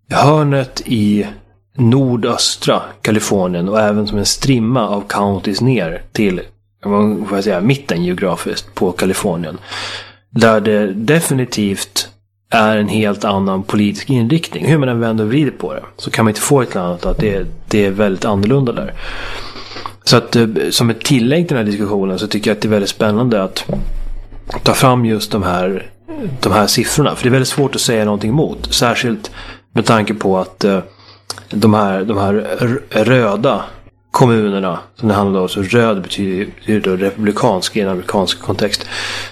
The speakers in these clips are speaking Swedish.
hörnet i nordöstra Kalifornien och även som en strimma av counties ner till, vad får jag säga, mitten geografiskt på Kalifornien. Där det definitivt är en helt annan politisk inriktning. Hur man än vänder och vrider på det, så kan man inte få ett annat att det är väldigt annorlunda där. Så att som ett tillägg till den här diskussionen så tycker jag att det är väldigt spännande att ta fram just de här siffrorna. För det är väldigt svårt att säga någonting emot. Särskilt med tanke på att de här röda kommunerna, som det handlar om, så röd betyder då republikansk i en amerikansk kontext.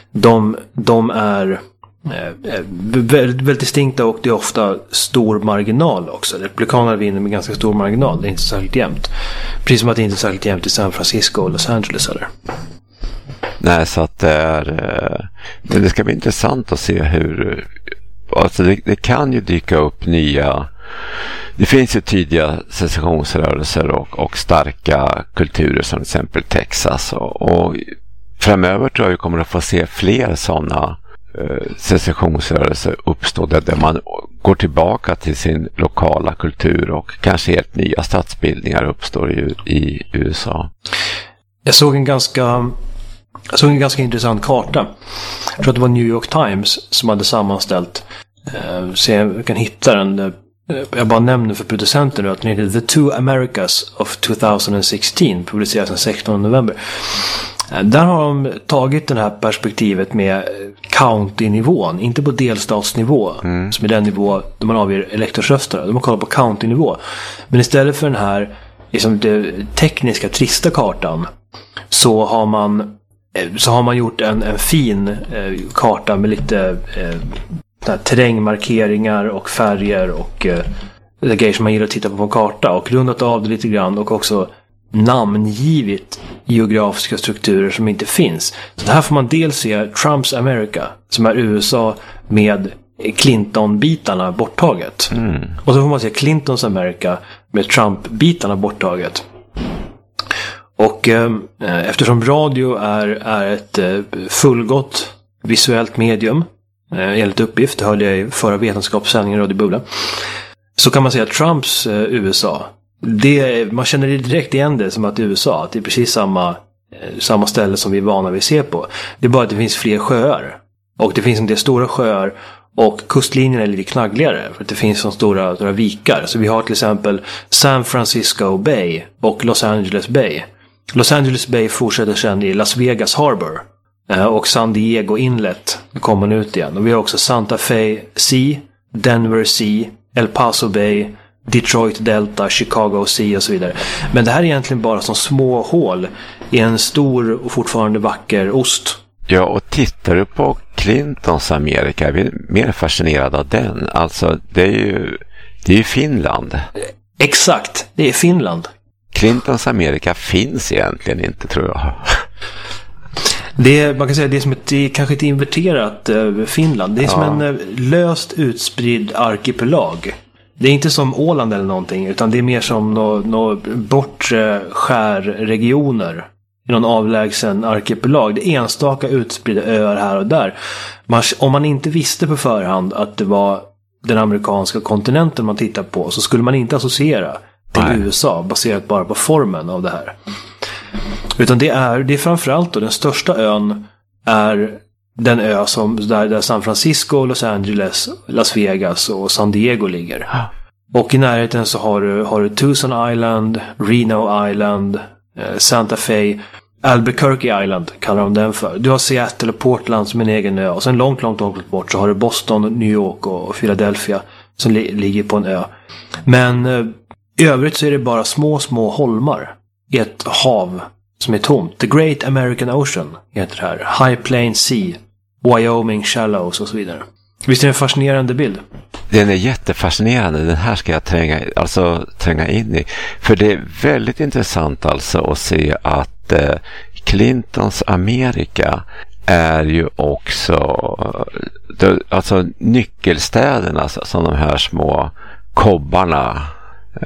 De är väldigt distinkta, och det är ofta stor marginal också. Republikanerna vinner med ganska stor marginal. Det är inte särskilt jämnt. Precis som att det inte är särskilt jämnt i San Francisco och Los Angeles eller. Nej, så att det ska bli intressant att se hur, alltså det kan ju dyka upp nya, det finns ju tydliga secessionsrörelser och starka kulturer som till exempel Texas, och framöver tror jag vi kommer att få se fler sådana secessionsrörelser uppstå där man går tillbaka till sin lokala kultur, och kanske helt nya statsbildningar uppstår i USA. Jag såg en ganska intressant karta. Jag tror att det var New York Times som hade sammanställt. Så jag kan hitta den. Jag bara nämner för producenten nu att den heter The Two Americas of 2016. Publiceras den 16 november. Där har de tagit det här perspektivet med county-nivån. Inte på delstatsnivå, som är den nivå där man avger elektorsröster. De har kollat på county-nivå. Men istället för den här liksom det tekniska, trista kartan, så har man gjort en fin karta med lite terrängmarkeringar och färger och grejer som man gillar att titta på en karta, och rundat av det lite grann, och också namngivit geografiska strukturer som inte finns. Så här får man dels se Trumps America, som är USA med Clinton-bitarna borttaget. Och så får man se Clintons America med Trump-bitarna borttaget. Och eftersom radio är ett fullgott visuellt medium, enligt uppgift, det hörde jag i förra vetenskapssändningen Radio Bubbla, så kan man säga att Trumps USA, man känner direkt igen det som att USA, att det är precis samma ställe som vi är vana vid att se på. Det är bara att det finns fler sjöar. Och det finns en del stora sjöar, och kustlinjen är lite knaggligare för att det finns så stora vikar. Så vi har till exempel San Francisco Bay och Los Angeles Bay. Los Angeles Bay fortsätter sedan i Las Vegas Harbor. Och San Diego Inlet kommer man ut igen. Och vi har också Santa Fe Sea, Denver Sea, El Paso Bay, Detroit Delta, Chicago Sea och så vidare. Men det här är egentligen bara som små hål i en stor och fortfarande vacker ost. Ja, och tittar du på Clintons Amerika, är vi mer fascinerade av den. Alltså, det är ju Finland. Exakt, det är Finland. Clintons Amerika finns egentligen inte, tror jag. Man kan säga att det är kanske ett inverterat Finland. Det är som en löst utspridd arkipelag. Det är inte som Åland eller någonting, utan det är mer som några bortre skärregioner i någon avlägsen arkipelag. Det är enstaka utspridda öar här och där. Om man inte visste på förhand att det var den amerikanska kontinenten man tittar på, så skulle man inte associera till USA baserat bara på formen av det här. Utan det är framförallt då, den största ön är den ö som där San Francisco, Los Angeles, Las Vegas och San Diego ligger. Och i närheten så har du Tucson Island, Reno Island, Santa Fe, Albuquerque Island kallar de den för. Du har Seattle och Portland som en egen ö. Och sen långt bort så har du Boston, New York och Philadelphia som ligger på en ö. Men i övrigt så är det bara små holmar i ett hav som är tomt. The Great American Ocean heter det här. High Plains Sea, Wyoming Shallows och så vidare. Visst är det en fascinerande bild? Den är jättefascinerande. Den här ska jag tränga in i. För det är väldigt intressant alltså att se att Clintons Amerika är ju också alltså nyckelstäderna som de här små kobbarna,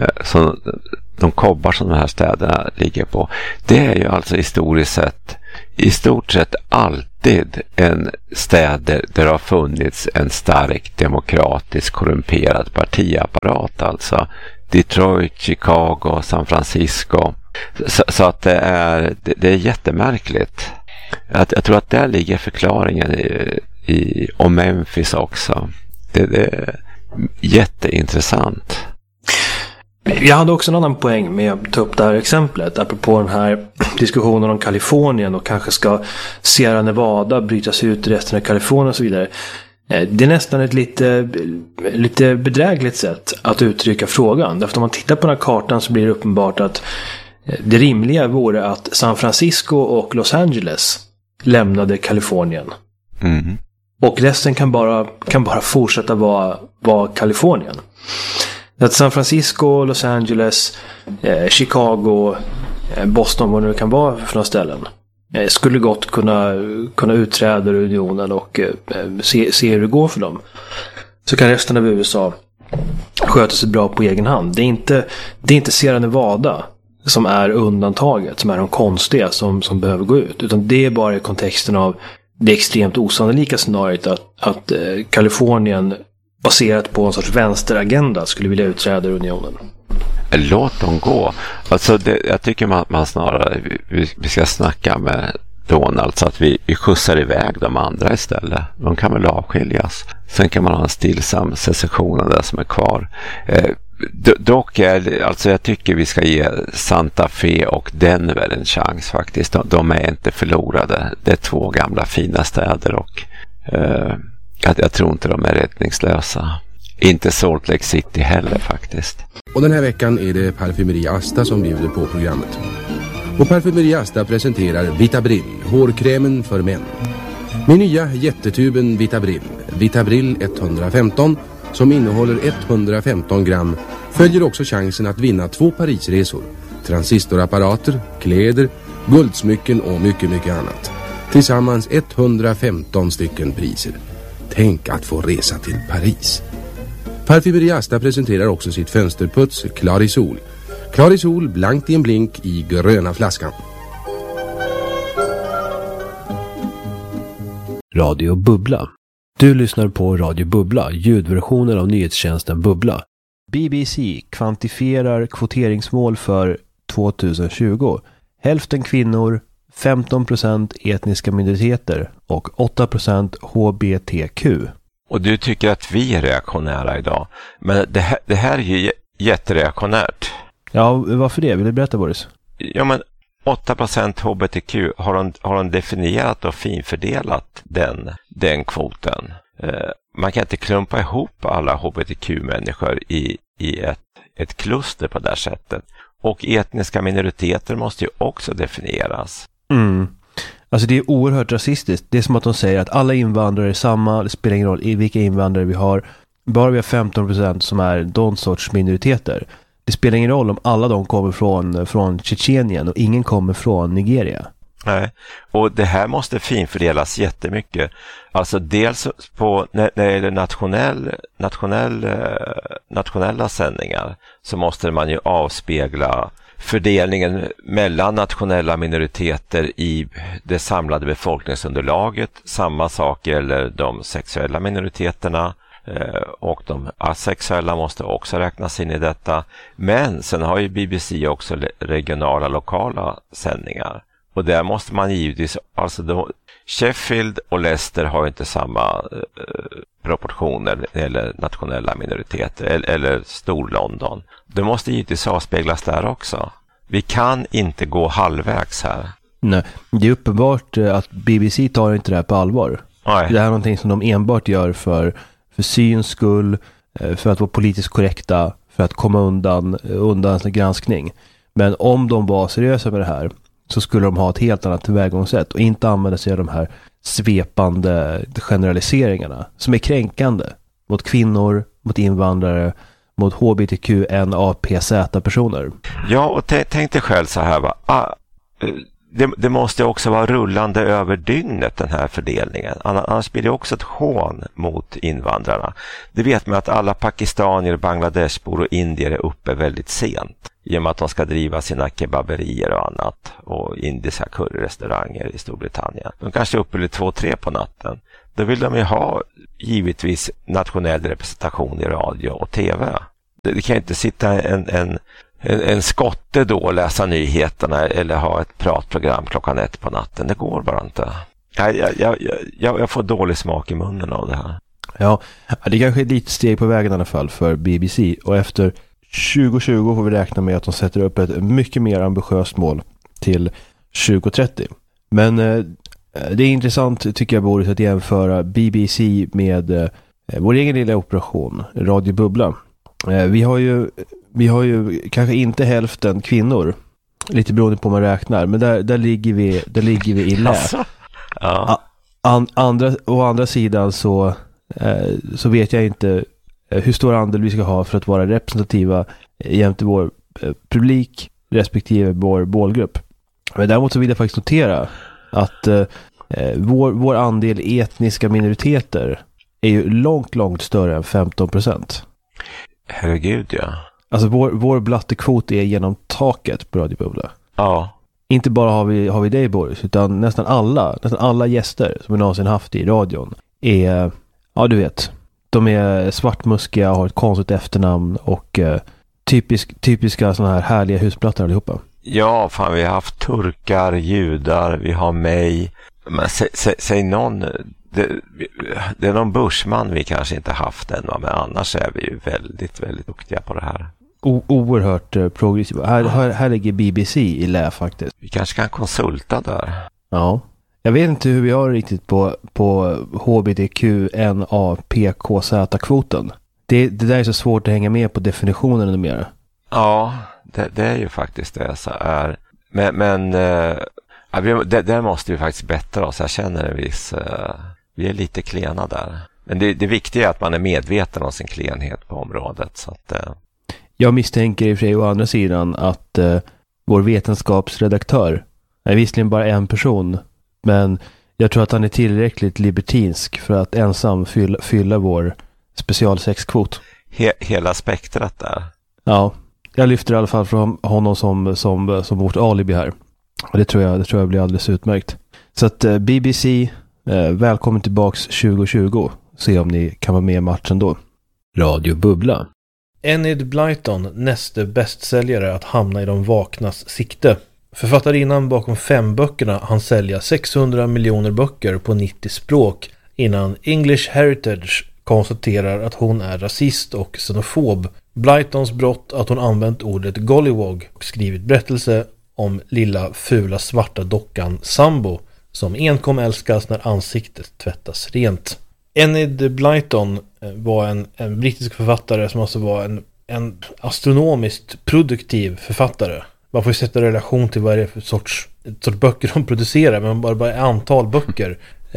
de kobbar som de här städerna ligger på. Det är ju alltså historiskt sett i stort sett alltid en städer där det har funnits en stark demokratisk korrumperad partiapparat, alltså Detroit, Chicago, San Francisco. Så att det är jättemärkligt. Jag tror att där ligger förklaringen om Memphis också. Det är jätteintressant. Jag hade också en annan poäng med att ta upp det här exemplet apropå den här diskussionen om Kalifornien och kanske ska Sierra Nevada brytas ut i resten av Kalifornien och så vidare. Det är nästan ett lite bedrägligt sätt att uttrycka frågan. Därför om man tittar på den här kartan så blir det uppenbart att det rimliga vore att San Francisco och Los Angeles lämnade Kalifornien. Mm. Och resten kan bara fortsätta vara Kalifornien. Att San Francisco, Los Angeles, Chicago, Boston, vad det nu kan vara för några ställen, skulle gott kunna utträda ur unionen och se hur det går för dem. Så kan resten av USA sköta sig bra på egen hand. Det är inte Sierra Nevada som är undantaget, som är de konstiga som behöver gå ut. Utan det är bara i kontexten av det extremt osannolika scenariot att Kalifornien baserat på en sorts vänsteragenda skulle vilja utträda ur unionen. Låt dem gå. Alltså jag tycker man snarare vi ska snacka med Donald så att vi skjutsar iväg de andra istället. De kan väl avskiljas. Sen kan man ha en stillsam secession av det som är kvar. Dock alltså jag tycker vi ska ge Santa Fe och Denver en chans faktiskt. De är inte förlorade. Det är 2 gamla fina städer och jag tror inte de är räddningslösa. Inte Salt Lake City heller faktiskt. Och den här veckan är det Parfymeri Asta som bjuder på programmet. Och Parfymeri Asta presenterar Vitabrill, hårkrämen för män. Med nya jättetuben Vitabrill 115, som innehåller 115 gram, följer också chansen att vinna 2 Parisresor, transistorapparater, kläder, guldsmycken och mycket, mycket annat. Tillsammans 115 stycken priser. Tänk att få resa till Paris. Parfymeri Asta presenterar också sitt fönsterputs Clarisol. Clarisol blankt i en blink i gröna flaskan. Radio Bubbla. Du lyssnar på Radio Bubbla, ljudversionen av nyhetstjänsten Bubbla. BBC kvantifierar kvoteringsmål för 2020. Hälften kvinnor, 15% etniska minoriteter och 8% HBTQ. Och du tycker att vi är reaktionära idag. Men det här är ju jättereaktionärt. Ja, varför det? Vill du berätta, Boris? Ja, men 8% HBTQ har de definierat och finfördelat den kvoten. Man kan inte klumpa ihop alla HBTQ-människor i ett kluster på det här sättet. Och etniska minoriteter måste ju också definieras. Mm. Alltså det är oerhört rasistiskt. Det är som att de säger att alla invandrare är samma. Det spelar ingen roll i vilka invandrare vi har. Bara vi har 15% som är de sorts minoriteter. Det spelar ingen roll om alla de kommer från Tjetjenien och ingen kommer från Nigeria. Nej, och det här måste finfördelas jättemycket. Alltså dels på när det är nationella sändningar så måste man ju avspegla fördelningen mellan nationella minoriteter i det samlade befolkningsunderlaget. Samma sak gäller de sexuella minoriteterna och de asexuella måste också räknas in i detta. Men sen har ju BBC också regionala, lokala sändningar. Och där måste man givetvis, alltså Sheffield och Leicester har ju inte samma proportioner eller nationella minoriteter eller Stor-London. Det måste givetvis avspeglas där också. Vi kan inte gå halvvägs här. Nej, det är uppenbart att BBC tar inte det här på allvar. Nej. Det här är någonting som de enbart gör för syns skull, för att vara politiskt korrekta, för att komma undan en granskning. Men om de var seriösa med det här så skulle de ha ett helt annat tillvägagångssätt och inte använda sig av de här svepande generaliseringarna som är kränkande mot kvinnor, mot invandrare, mot HBTQ-NAPZ-personer. Ja, och tänk dig själv så här va. Det måste också vara rullande över dygnet den här fördelningen. Annars blir det också ett hån mot invandrarna. Det vet man att alla pakistanier, Bangladeshbor och indier är uppe väldigt sent. i och med att de ska driva sina kebaberier och annat och indiska curryrestauranger i Storbritannien. De kanske är uppe till 2-3 på natten. Då vill de ju ha givetvis nationell representation i radio och tv. Det kan inte sitta en skotte då och läsa nyheterna eller ha ett pratprogram 1:00 på natten. Det går bara inte. Jag får dålig smak i munnen av det här. Ja, det kanske är ett litet steg på vägen i alla fall för BBC. Och efter 2020 får vi räkna med att de sätter upp ett mycket mer ambitiöst mål till 2030. Men det är intressant tycker jag, Boris, att jämföra BBC med vår egen lilla operation, Radio Bubbla. Vi har ju kanske inte hälften kvinnor, lite beroende på hur man räknar, men där ligger vi i lä. Alltså, ja. Å andra sidan så vet jag inte hur stor andel vi ska ha för att vara representativa jämte vår publik respektive vår målgrupp. Men däremot så vill jag faktiskt notera att vår andel etniska minoriteter är ju långt större än 15%. Herregud, ja. Alltså vår blattekvot är genom taket på Radio Bubbla. Ja. Inte bara har vi dig, Boris, utan nästan alla gäster som vi någonsin haft i radion är, ja du vet, de är svartmuskiga, har ett konstigt efternamn och typiska sådana här härliga husplattor allihopa. Ja, fan, vi har haft turkar, judar, vi har mig. Men säg någon, det är någon Bushman vi kanske inte haft än, men annars är vi ju väldigt, väldigt duktiga på det här. Oerhört progressiva. Här ligger BBC i lä faktiskt. Vi kanske kan konsulta där. Ja. Jag vet inte hur vi har riktigt på HBTQ-NA-PKZ-kvoten. Det där är så svårt att hänga med på definitionen ännu mer. Ja, det är ju faktiskt det så är. Men där måste vi faktiskt bättra oss. Jag känner en viss... vi är lite klena där. Men det viktiga är att man är medveten om sin klenhet på området. Så att, Jag misstänker i och för sig å andra sidan att vår vetenskapsredaktör är visserligen bara en person, men jag tror att han är tillräckligt libertinsk för att ensam fylla vår specialsexkvot. Hela spektrat där. Ja, jag lyfter i alla fall från honom som vårt alibi här. Och det tror jag blir alldeles utmärkt. Så att BBC, välkommen tillbaks 2020. Se om ni kan vara med i matchen då. Radio Bubbla. Enid Blyton, näste bästsäljare att hamna i de vaknas sikte. Författarinnan bakom 5 böckerna han sälja 600 miljoner böcker på 90 språk innan English Heritage konstaterar att hon är rasist och xenofob. Blytons brott att hon använt ordet gollywog och skrivit berättelse om lilla fula svarta dockan Sambo som enkom älskas när ansiktet tvättas rent. Enid Blyton var en brittisk författare som alltså var en astronomiskt produktiv författare. Man får ju sätta relation till vad det är för sorts böcker de producerar, men bara antal böcker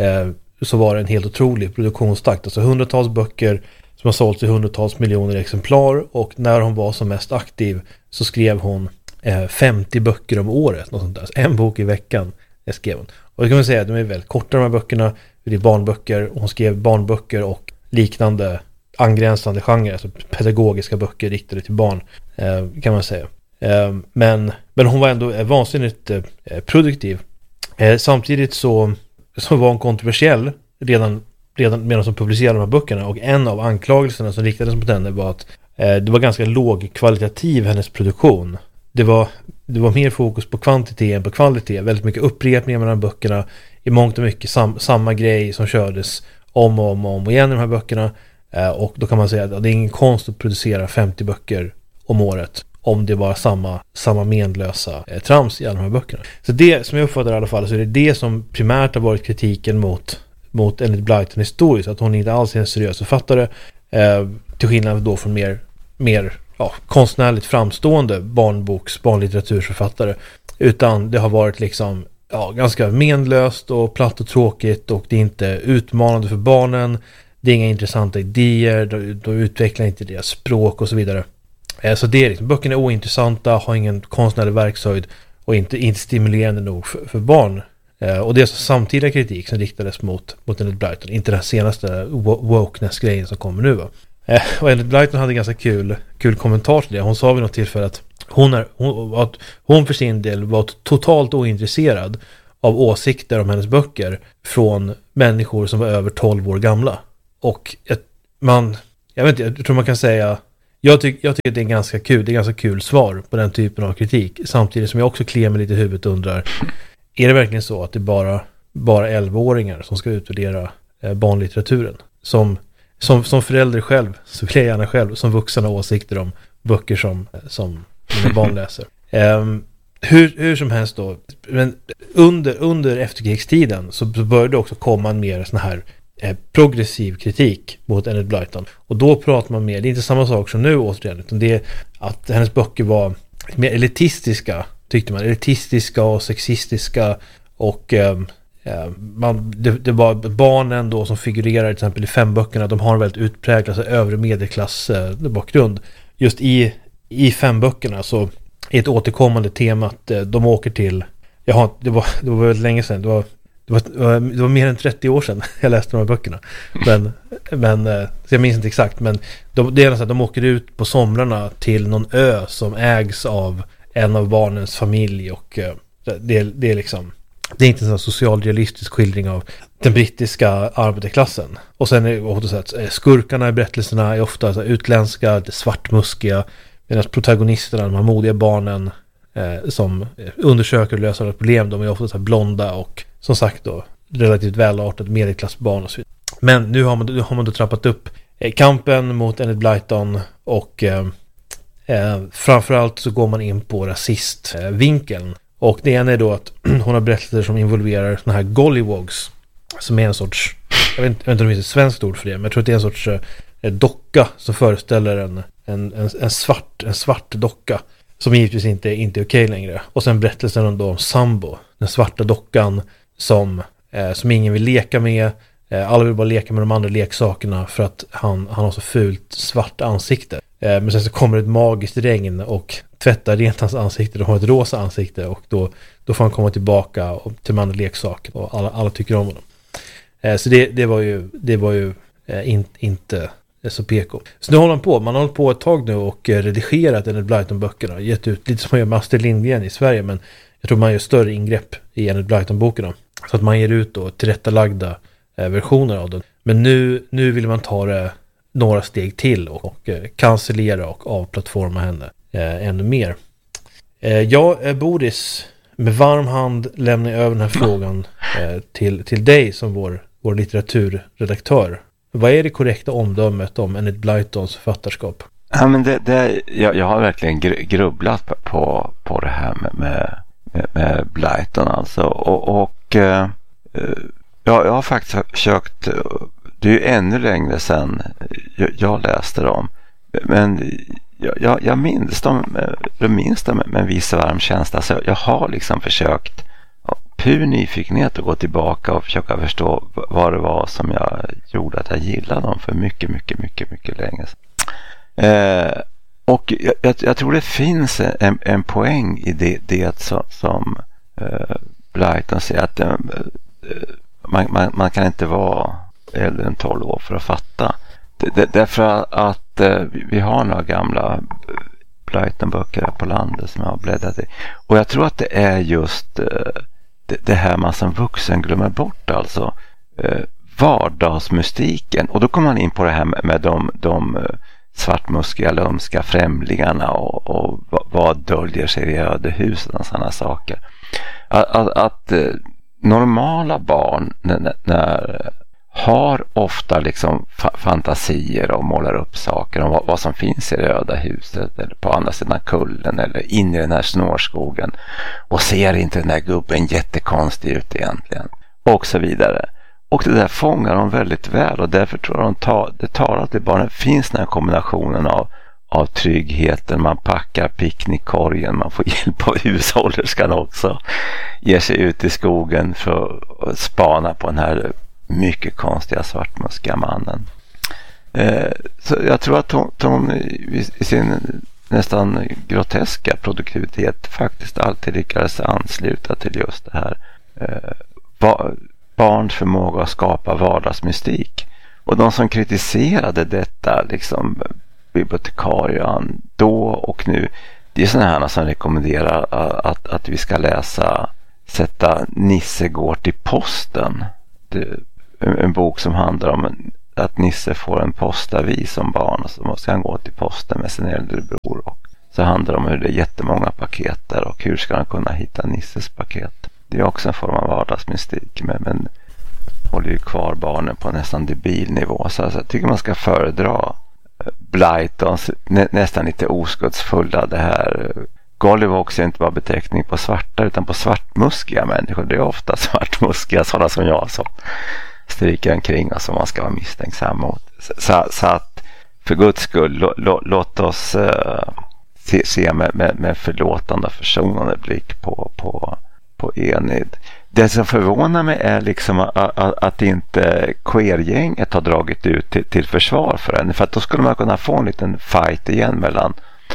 så var det en helt otrolig produktionstakt. Alltså hundratals böcker som har sålts i hundratals miljoner exemplar, och när hon var som mest aktiv så skrev hon 50 böcker om året, något sånt där. Alltså en bok i veckan skrev hon. Och det kan man säga att de är väldigt korta de här böckerna, det är barnböcker, och hon skrev barnböcker och liknande angränsande genrer, alltså pedagogiska böcker riktade till barn, kan man säga. Men hon var ändå vansinnigt produktiv. Samtidigt så var hon kontroversiell redan medan hon publicerade de här böckerna, och en av anklagelserna som riktades mot henne var att det var ganska låg kvalitativ hennes produktion. Det var mer fokus på kvantitet än på kvalitet. Väldigt mycket upprepningar mellan böckerna, i mångt och mycket samma grej som kördes om och igen i de här böckerna. Och då kan man säga att det är ingen konst att producera 50 böcker om året om det var samma menlösa trams i alla de här böckerna. Så det som jag uppfattar i alla fall, så är det som primärt har varit kritiken mot Enid Blyton historiskt, att hon inte alls är en seriös författare, till skillnad då från mer konstnärligt framstående barnlitteratursförfattare, utan det har varit liksom ganska menlöst och platt och tråkigt, och det är inte utmanande för barnen, det är inga intressanta idéer, de utvecklar inte deras språk och så vidare. Så det är liksom, böckerna är ointressanta, har ingen konstnärlig verkshöjd och inte stimulerande nog för barn. Och det är så samtida kritik som riktades mot Enid Blyton, inte den senaste wokeness-grejen som kommer nu. Och Enid Blyton hade en ganska kul kommentar till det. Hon sa vid något tillfälle att hon för sin del var totalt ointresserad av åsikter om hennes böcker från människor som var över 12 år gamla. Och jag tror man kan säga, jag tycker att det är ganska kul svar på den typen av kritik, samtidigt som jag också kliar mig lite i huvudet och undrar, är det verkligen så att det är bara 11-åringar som ska utvärdera barnlitteraturen? Som förälder själv, så vill jag gärna själv som vuxna åsikter om böcker som mina barn läser. Hur som helst då, men under efterkrigstiden så började också komma en mer sån här progressiv kritik mot Enid Blyton. Och då pratar man mer, det är inte samma sak som nu återigen, utan det är att hennes böcker var mer elitistiska, tyckte man. Elitistiska och sexistiska, och det var barnen då som figurerar till exempel i 5 böckerna, de har en väldigt utpräglad övre medelklass bakgrund. Just i 5 böckerna så är ett återkommande tema att de åker till, det var väldigt länge sedan, det var mer än 30 år sedan jag läste de här böckerna. Men så jag minns inte exakt, men det är så att de åker ut på somrarna till någon ö som ägs av en av barnens familj, och det är liksom, det är inte en sån socialrealistisk skildring av den brittiska arbetarklassen. Och sen är det så att skurkarna i berättelserna är ofta så utländska, svartmuskiga, medan protagonisterna, de här modiga barnen som undersöker och löser ett problem, de är ofta så här blonda och som sagt då relativt välartade medelklassbarn och så vidare. Men nu har man då trappat upp kampen mot Enid Blyton, och framförallt så går man in på rasistvinkeln. Och det ena är då att hon har berättelser som involverar såna här gollywogs, som är en sorts, jag vet inte om det finns ett svenskt ord för det, men jag tror att det är en sorts docka som föreställer en svart docka, som givetvis inte är okej längre. Och sen berättelsen då om Sambo, den svarta dockan som ingen vill leka med. Alla vill bara leka med de andra leksakerna för att han har så fult svart ansikte. Men sen så kommer ett magiskt regn och tvättar rent hans ansikte. De har ett rosa ansikte, och då får han komma tillbaka till de andra leksakerna, och alla tycker om honom. Så det var ju inte så PK. Så nu man har hållit på ett tag nu och redigerat Enid Blyton-böckerna, gett ut lite som man gör med Astrid Lindgren i Sverige, men jag tror man gör större ingrepp i Enid Blyton-bokerna, så att man ger ut då tillrättalagda versioner av den. Men nu vill man ta det några steg till och cancellera och avplattforma henne ännu mer. Boris, med varm hand lämnar jag över den här frågan till dig som vår litteraturredaktör. Vad är det korrekta omdömet om Enid Blytons författarskap? Ja, men jag har verkligen grubblat på det här med Blyton alltså, och jag har faktiskt försökt, det är ju ännu längre sedan jag läste dem, men jag minns dem med en viss varm känsla, så jag har liksom försökt pur nyfikenhet att gå tillbaka och försöka förstå vad det var som jag gjorde att jag gillade dem för mycket, mycket, mycket, mycket länge sedan. Och jag tror det finns en poäng i det som Blyton säger, att man kan inte vara äldre än 12 år för att fatta. Därför att vi har några gamla Blyton-böcker på landet som jag har bläddrat i. Och jag tror att det är just det här man som vuxen glömmer bort, alltså vardagsmystiken. Och då kommer man in på det här med de svartmuskiga, lömska främlingarna och vad döljer sig i ödehusen och sådana saker. Att normala barn har ofta liksom fantasier och målar upp saker om vad som finns i det röda huset eller på andra sidan kullen eller in i den här snårskogen, och ser inte den där gubben jättekonstig ut egentligen, och så vidare. Och det där fångar de väldigt väl, och därför tror jag det tar att det bara finns den här kombinationen av tryggheten, man packar picknickkorgen, man får hjälp av hushållerskan också, ger sig ut i skogen för att spana på den här mycket konstiga svartmuskiga mannen. Så jag tror att hon i sin nästan groteska produktivitet faktiskt alltid lyckades ansluta till just det här barns förmåga att skapa vardagsmystik. Och de som kritiserade detta, liksom bibliotekarien då och nu, det är sådana här som rekommenderar att vi ska sätta Nisse går till posten. En bok som handlar om att Nisse får en postavi som barn och så måste han gå till posten med sin äldre bror. Och så handlar det om hur det är jättemånga paket där och hur ska han kunna hitta Nisses paket. Det är också en form av vardagsmystik men håller ju kvar barnen på nästan debilnivå. Så jag tycker man ska föredra Blytons nästan lite oskuldsfulla det här. Gollywogs är inte bara beteckning på svarta utan på svartmuskiga människor. Det är ofta svartmuskiga sådana som jag som stryker omkring och som man ska vara misstänksam mot. Så att för Guds skull låt oss se med förlåtande och försonande blick på Enid. Det som förvånar mig är liksom att inte queer-gänget har dragit ut till försvar för henne. För att då skulle man kunna få en liten fight igen mellan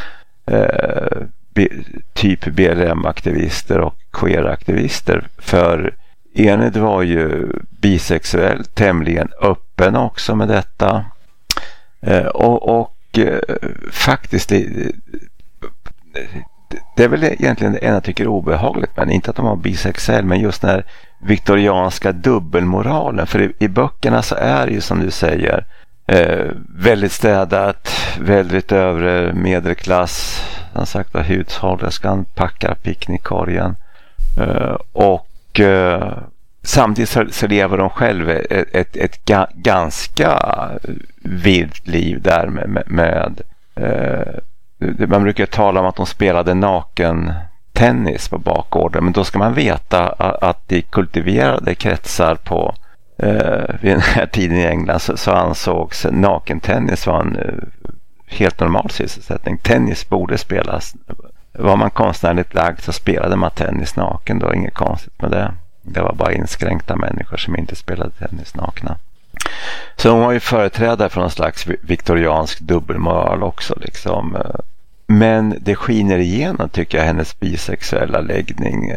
typ BLM-aktivister och queer-aktivister. För Enid var ju bisexuell, tämligen öppen också med detta. Och faktiskt det är väl egentligen det enda jag tycker är obehagligt, men inte att de var bisexuell, men just den här viktorianska dubbelmoralen. För i böckerna så är det ju som du säger väldigt städat, väldigt övre medelklass, han sagt att hushållerskan packar picknickkorgen och samtidigt så lever de själva ett ganska vilt liv där med man brukar tala om att de spelade naken tennis på bakgården, men då ska man veta att i kultiverade kretsar på vid den här tiden i England så ansågs nakentennis vara en helt normal sysselsättning. Tennis borde spelas. Var man konstnärligt lagd så spelade man tennis naken. Det var inget konstigt med det. Det var bara inskränkta människor som inte spelade tennis nakna. Så hon var ju företrädare för någon slags viktoriansk dubbelmoral också liksom. Men det skiner igenom tycker jag hennes bisexuella läggning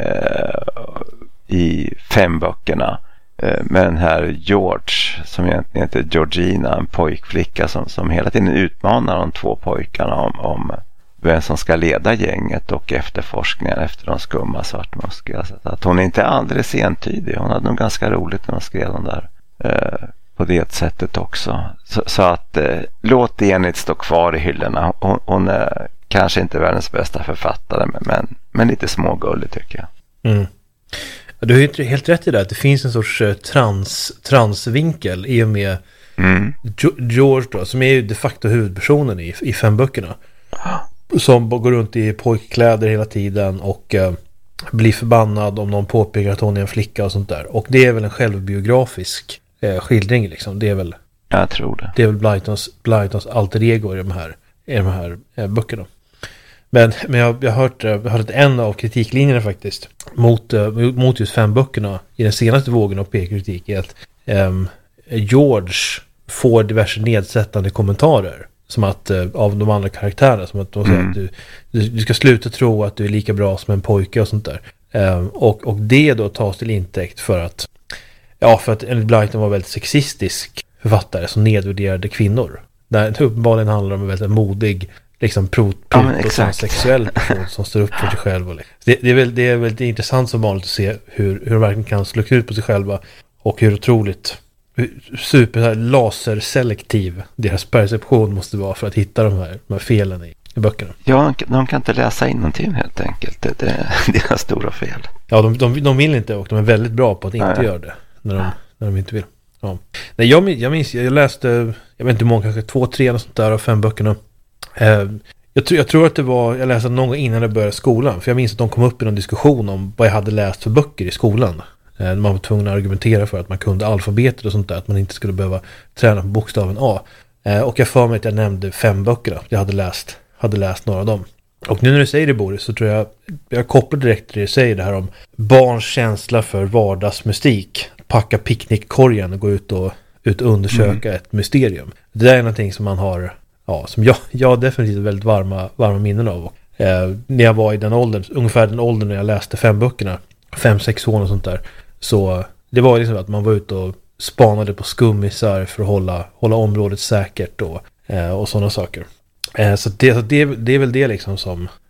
i 5 böckerna. Med den här George som egentligen heter Georgina, en pojkflicka som hela tiden utmanar de 2 pojkarna om vem som ska leda gänget och efterforskningar efter de skumma svartmuskiga. Så att hon är inte alldeles entydig. Hon hade nog ganska roligt när hon skrev den där på det sättet också. Så att låt Enid stå kvar i hyllorna. Hon är kanske inte världens bästa författare men lite smågullig tycker jag. Mm. Du har ju helt rätt i det att det finns en sorts transvinkel i och med George då, som är ju de facto huvudpersonen i 5 böckerna. Som går runt i pojkkläder hela tiden och blir förbannad om någon påpekar att hon är en flicka och sånt där. Och det är väl en självbiografisk skildring liksom. Det är väl, jag tror det. Det är väl Blytons alter ego i de här böckerna. Men jag har hört en av kritiklinjerna faktiskt mot just 5 böckerna i den senaste vågen av P-kritik är att George får diverse nedsättande kommentarer som att av de andra karaktärerna, som att de säger att du ska sluta tro att du är lika bra som en pojke och sånt där. Och det då tas till intäkt för att Enid Blyton var väldigt sexistisk författare som nedvärderade kvinnor. Där det uppenbarligen handlar om en väldigt modig liksom sexuell person som står upp för sig själv. Och det är väldigt intressant som vanligt att se hur de verkligen kan slå ut på sig själva och hur otroligt super laserselektiv deras perception måste vara för att hitta de här felen i böckerna. Ja, de kan inte läsa in någonting helt enkelt. Det är deras stora fel. Ja, de vill inte och de är väldigt bra på att inte göra det när de inte vill. Ja. Nej, jag minns, jag läste, jag vet inte hur många, kanske 2-3 och sånt där av 5 böckerna. Jag tror att det var, jag läste någon gång innan jag började skolan, för jag minns att de kom upp i någon diskussion om vad jag hade läst för böcker i skolan. Man var tvungen att argumentera för att man kunde alfabetet och sånt där, att man inte skulle behöva träna på bokstaven A. Och jag för mig att jag nämnde 5 böckerna. Jag hade läst några av dem. Och nu när du säger det, Boris, så tror jag kopplar direkt till det du säger, det här om barns känsla för vardagsmystik. Packa picknickkorgen och gå ut och undersöka ett mysterium. Det där är någonting som man har, som jag definitivt väldigt varma minnen av. Och, när jag var i den åldern, ungefär den åldern när jag läste 5 böckerna, 5-6 år och sånt där, så det var liksom att man var ute och spanade på skummisar för att hålla området säkert och sådana saker. Så det är väl det liksom som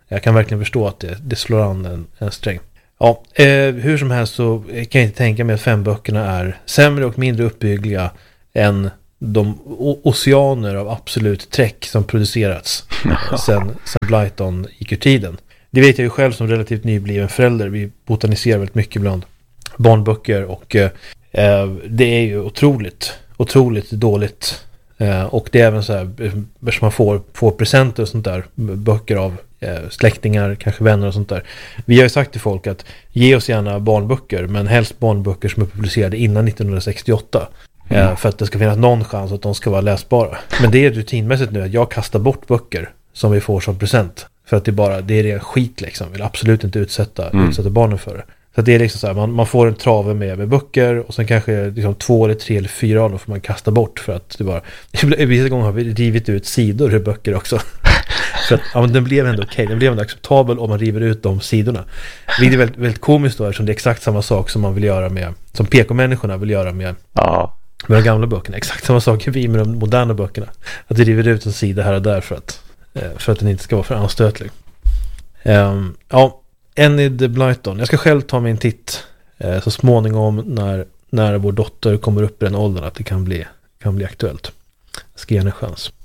Jag kan verkligen förstå att det slår an en sträng. Ja, hur som helst så kan jag inte tänka mig att 5 böckerna är sämre och mindre uppbyggliga än de oceaner av absolut träck som producerats sen Blyton gick ur tiden. Det vet jag ju själv som relativt nybliven förälder. Vi botaniserar väldigt mycket bland barnböcker och det är ju otroligt dåligt. Och det är även så här som man får presenter och sånt där, böcker av släktingar, kanske vänner och sånt där. Vi har ju sagt till folk att ge oss gärna barnböcker, men helst barnböcker som är publicerade innan 1968. För att det ska finnas någon chans att de ska vara läsbara. Men det är rutinmässigt nu att jag kastar bort böcker som vi får som present. För att det är ren skit liksom. Vill absolut inte utsätta barnen för det. Så det är liksom så här, man får en trave med böcker och sen kanske liksom 2 eller 3 eller 4 av dem får man kasta bort för att det bara... Vissa gånger har vi rivit ut sidor ur böcker också. För att men den blev ändå okej. Den blev ändå acceptabel om man river ut de sidorna. Det är väldigt, väldigt komiskt då, eftersom det är exakt samma sak som man vill göra med... Som PK-människorna vill göra med de gamla böckerna. Exakt samma sak vi med de moderna böckerna. Att det river ut en sida här och där för att den inte ska vara för anstötlig. Enid Blyton. Jag ska själv ta mig en titt så småningom när vår dotter kommer upp i den åldern att det kan bli aktuellt. Jag ska ge henne en chans.